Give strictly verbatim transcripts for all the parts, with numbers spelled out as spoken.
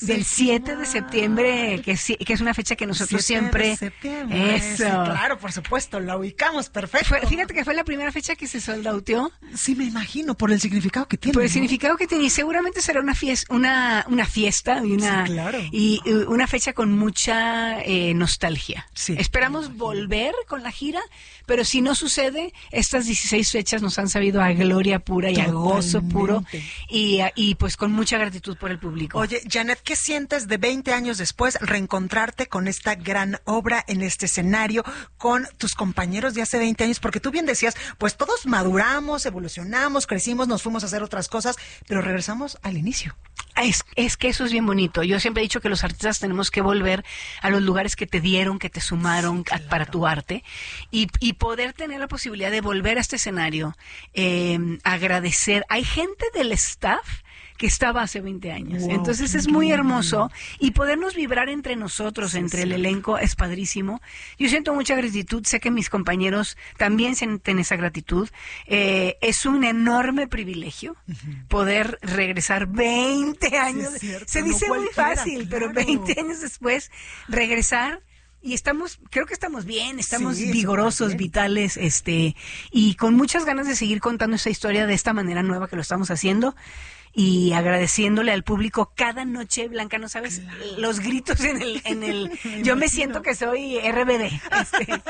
del siete de septiembre, que, sí, que es una fecha que nosotros siempre... septiembre. Eso. Sí, claro, por supuesto, la ubicamos, perfecto. Fue, fíjate que fue la primera fecha que se soldauteó. Sí, me imagino, por el significado que tiene. Por el ¿no? significado que tiene. Y seguramente será una fiesta, una, una fiesta y una, sí, claro. y, y una fecha con mucha eh, nostalgia. Sí, esperamos volver con la gira, pero si no sucede, estas dieciséis fechas nos han sabido a gloria pura y Totalmente. a gozo puro y, y pues con mucha gratitud por el público. Oye, Janet, ¿qué sientes de veinte años después reencontrarte con esta gran obra en este escenario con tus compañeros de hace veinte años? Porque tú bien decías, pues todos maduramos, evolucionamos, crecimos, nos fuimos a hacer otras cosas, pero regresamos al inicio. Es, es que eso es bien bonito. Yo siempre he dicho que los artistas tenemos que volver a los lugares que te dieron, que te sumaron sí, claro. a, para tu arte y, y poder tener la posibilidad de volver a este escenario, eh, agradecer. Hay gente del staff que estaba hace veinte años. Wow, entonces es muy hermoso y podernos vibrar entre nosotros, sí, entre sí. el elenco, es padrísimo. Yo siento mucha gratitud, sé que mis compañeros también sienten esa gratitud. Eh, es un enorme privilegio uh-huh. poder regresar veinte años. Sí, Se dice no muy fácil, claro. pero veinte años después regresar. Y estamos, creo que estamos bien, estamos sí, vigorosos, vitales, este, y con muchas ganas de seguir contando esta historia de esta manera nueva que lo estamos haciendo. Y agradeciéndole al público cada noche, Blanca, no sabes, claro. los gritos en el, en el, me yo me siento que soy R B D, este,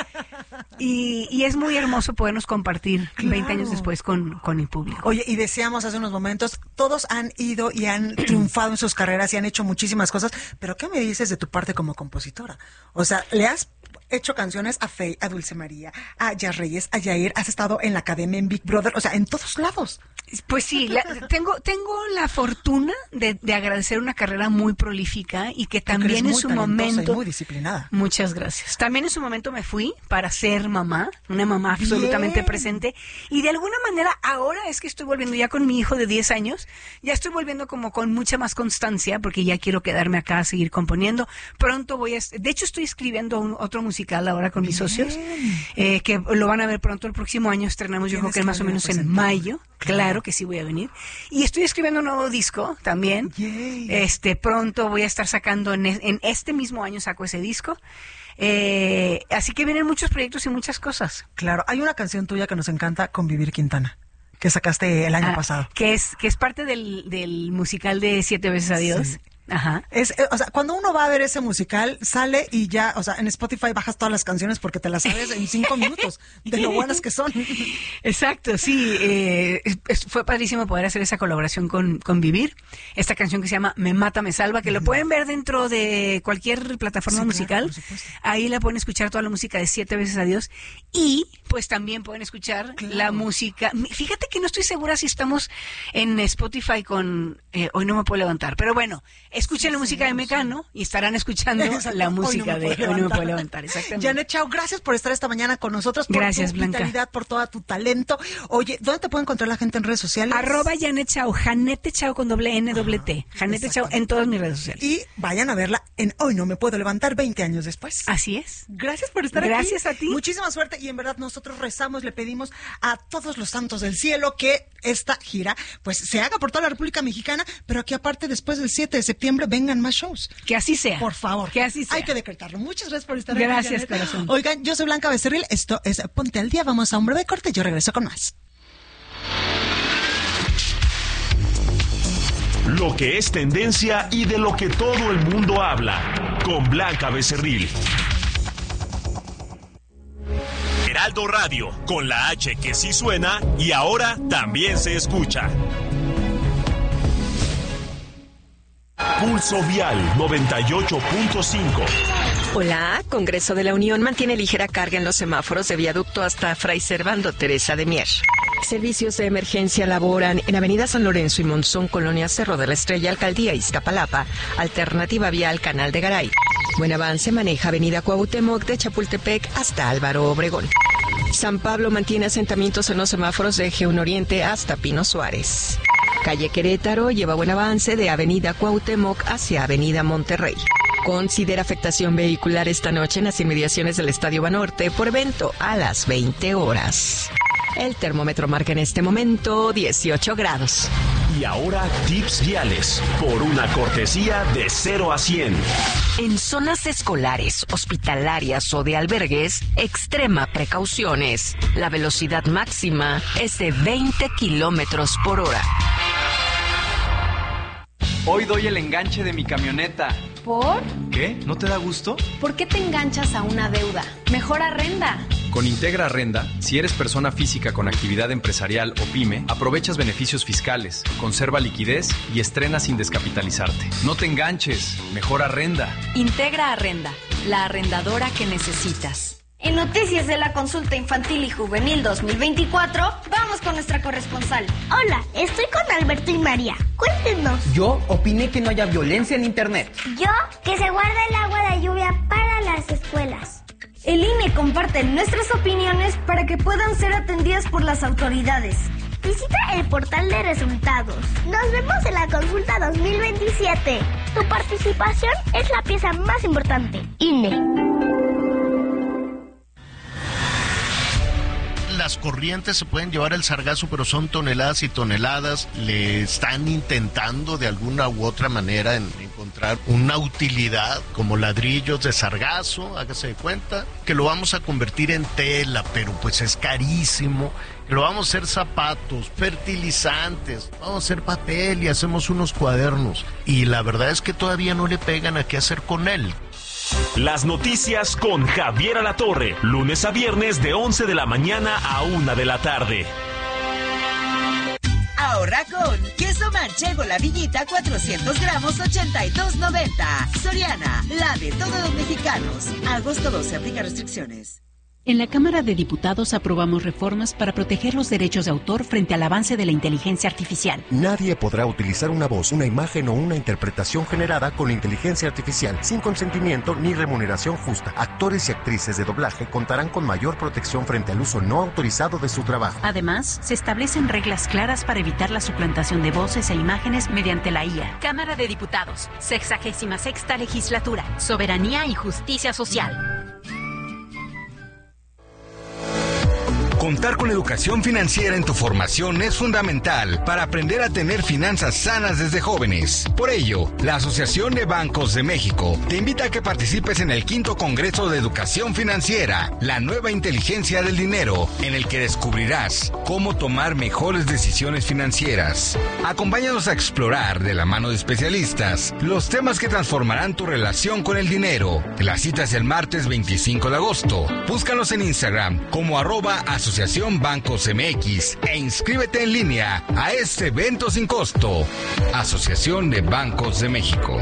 y, y es muy hermoso podernos compartir claro. veinte años después con, con el público. Oye, y decíamos hace unos momentos, todos han ido y han triunfado en sus carreras y han hecho muchísimas cosas, pero ¿qué me dices de tu parte como compositora? O sea, le has hecho canciones a Faye, a Dulce María, a Jazz Reyes, a Yair, has estado en la academia, en Big Brother, o sea, en todos lados. Pues sí, la, tengo tengo la fortuna de, de agradecer una carrera muy prolífica y que también en su momento... Y muy disciplinada. Muchas gracias. También en su momento me fui para ser mamá, una mamá absolutamente Bien. presente. Y de alguna manera ahora es que estoy volviendo ya con mi hijo de diez años, ya estoy volviendo como con mucha más constancia porque ya quiero quedarme acá a seguir componiendo. Pronto voy a... De hecho estoy escribiendo un, otro musical ahora con mis Bien. socios, eh, que lo van a ver pronto el próximo año. Estrenamos yo creo que más o menos en mayo. Claro que sí voy a venir. Y estoy escribiendo un nuevo disco también. Yay. Este, pronto voy a estar sacando, en, en este mismo año saco ese disco. Eh, así que vienen muchos proyectos y muchas cosas. Claro, hay una canción tuya que nos encanta, Convivir Quintana, que sacaste el año ah, pasado. Que es, que es parte del, del musical de Siete veces Adiós. Sí. Ajá. Es, o sea, cuando uno va a ver ese musical, sale y ya, o sea, en Spotify bajas todas las canciones porque te las sabes en cinco minutos, de lo buenas que son. Exacto, sí. Eh, es, fue padrísimo poder hacer esa colaboración con, con Vivir. Esta canción que se llama Me Mata, Me Salva, que lo pueden ver dentro de cualquier plataforma sí, musical. Claro, ahí la pueden escuchar toda la música de Siete veces Adiós. Y pues también pueden escuchar claro. la música. Fíjate que no estoy segura si estamos en Spotify con eh, Hoy No Me Puedo Levantar, pero bueno, escuchen sí, la música sí, de Mecano sí. y estarán escuchando Exacto. la música Hoy no de Hoy No Me Puedo Levantar. Exactamente. Janet Chao, gracias por estar esta mañana con nosotros, por gracias, tu Blanca. vitalidad, por todo tu talento. Oye, ¿dónde te puede encontrar la gente en redes sociales? Arroba Janet Chao, Janete Chao con doble N, doble T. Ah, Janete Chao en todas mis redes sociales. Y vayan a verla en Hoy No Me Puedo Levantar, veinte años después. Así es. Gracias por estar gracias aquí. Gracias a ti. Muchísima suerte y en verdad nosotros rezamos, le pedimos a todos los santos del cielo que esta gira pues se haga por toda la República Mexicana, pero que aparte después del siete de septiembre vengan más shows. Que así sea. Por favor. Que así sea. Hay que decretarlo. Muchas gracias por estar gracias, aquí. Gracias, corazón. Oigan, yo soy Blanca Becerril, esto es Ponte al Día, vamos a un breve corte y yo regreso con más. Lo que es tendencia y de lo que todo el mundo habla, con Blanca Becerril. Heraldo Radio, con la H que sí suena y ahora también se escucha. Pulso Vial noventa y ocho punto cinco. Hola, Congreso de la Unión mantiene ligera carga en los semáforos de viaducto hasta Fray Servando Teresa de Mier. Servicios de emergencia laboran en Avenida San Lorenzo y Monzón, Colonia Cerro de la Estrella, Alcaldía Iztapalapa, alternativa vial Canal de Garay. Buen avance maneja Avenida Cuauhtémoc de Chapultepec hasta Álvaro Obregón. San Pablo mantiene asentamientos en los semáforos de Eje uno Oriente hasta Pino Suárez. Calle Querétaro lleva buen avance de Avenida Cuauhtémoc hacia Avenida Monterrey. Considera afectación vehicular esta noche en las inmediaciones del Estadio Banorte por evento a las veinte horas. El termómetro marca en este momento dieciocho grados. Y ahora tips viales por una cortesía de cero a cien. En zonas escolares, hospitalarias o de albergues, extrema precauciones. La velocidad máxima es de veinte kilómetros por hora. Hoy doy el enganche de mi camioneta. ¿Por? ¿Qué? ¿No te da gusto? ¿Por qué te enganchas a una deuda? Mejor arrenda. Con Integra Arrenda, si eres persona física con actividad empresarial o pyme, aprovechas beneficios fiscales, conserva liquidez y estrena sin descapitalizarte. No te enganches, mejor arrenda. Integra Arrenda, la arrendadora que necesitas. En Noticias de la Consulta Infantil y Juvenil dos mil veinticuatro, vamos con nuestra corresponsal. Hola, estoy con Alberto y María. Cuéntenos. Yo opiné que no haya violencia en Internet. Yo, que se guarda el agua de lluvia para las escuelas. El I N E comparte nuestras opiniones para que puedan ser atendidas por las autoridades. Visita el portal de resultados. Nos vemos en la Consulta dos mil veintisiete. Tu participación es la pieza más importante. I N E. Las corrientes se pueden llevar el sargazo, pero son toneladas y toneladas. Le están intentando de alguna u otra manera en encontrar una utilidad, como ladrillos de sargazo, hágase de cuenta, que lo vamos a convertir en tela, pero pues es carísimo. Lo vamos a hacer zapatos, fertilizantes, vamos a hacer papel y hacemos unos cuadernos. Y la verdad es que todavía no le pegan a qué hacer con él. Las noticias con Javier Alatorre, lunes a viernes de once de la mañana a una de la tarde. Ahora con queso manchego La Villita cuatrocientos gramos ochenta y dos noventa. Soriana, la de todos los mexicanos. Agosto doce, aplica restricciones. En la Cámara de Diputados aprobamos reformas para proteger los derechos de autor frente al avance de la inteligencia artificial. Nadie podrá utilizar una voz, una imagen o una interpretación generada con inteligencia artificial sin consentimiento ni remuneración justa. Actores y actrices de doblaje contarán con mayor protección frente al uso no autorizado de su trabajo. Además, se establecen reglas claras para evitar la suplantación de voces e imágenes mediante la I A. Cámara de Diputados, sexagésima sexta legislatura, soberanía y justicia social. Contar con educación financiera en tu formación es fundamental para aprender a tener finanzas sanas desde jóvenes. Por ello, la Asociación de Bancos de México te invita a que participes en el quinto Congreso de Educación Financiera, la nueva inteligencia del dinero, en el que descubrirás cómo tomar mejores decisiones financieras. Acompáñanos a explorar, de la mano de especialistas, los temas que transformarán tu relación con el dinero. La cita es el martes veinticinco de agosto. Búscanos en Instagram como arroba asociación Asociación Bancos M X e inscríbete en línea a este evento sin costo. Asociación de Bancos de México.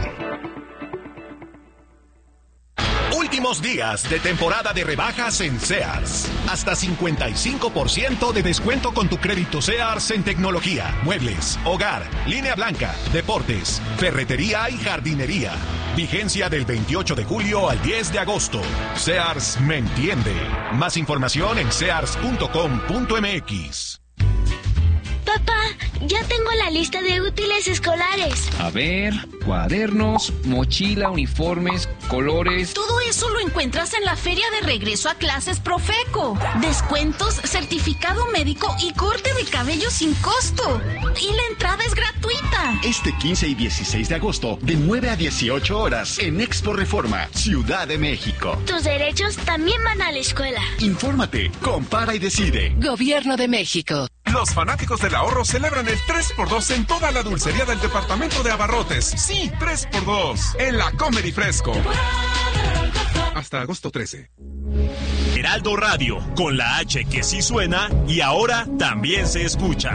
Últimos días de temporada de rebajas en Sears. Hasta cincuenta y cinco por ciento de descuento con tu crédito Sears en tecnología, muebles, hogar, línea blanca, deportes, ferretería y jardinería. Vigencia del veintiocho de julio al diez de agosto. Sears me entiende. Más información en sears punto com punto m x. Papá, ya tengo la lista de útiles escolares. A ver, cuadernos, mochila, uniformes, colores. Todo eso lo encuentras en la feria de regreso a clases Profeco. Descuentos, certificado médico y corte de cabello sin costo. Y la entrada es gratuita. Este quince y dieciséis de agosto, de nueve a dieciocho horas, en Expo Reforma, Ciudad de México. Tus derechos también van a la escuela. Infórmate, compara y decide. Gobierno de México. Los fanáticos del ahorro celebran el tres por dos en toda la dulcería del departamento de Abarrotes. Sí, tres por dos en la Comedy Fresco. Hasta agosto trece. Heraldo Radio, con la H que sí suena y ahora también se escucha.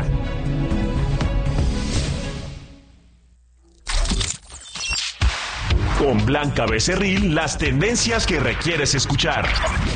Con Blanca Becerril, las tendencias que requieres escuchar.